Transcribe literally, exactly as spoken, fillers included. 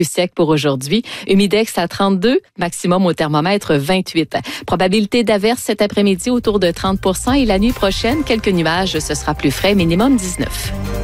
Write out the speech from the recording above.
Plus sec pour aujourd'hui. Humidex à trente-deux, maximum au thermomètre vingt-huit. Probabilité d'averse cet après-midi autour de trente pour cent et la nuit prochaine, quelques nuages, ce sera plus frais, minimum dix-neuf.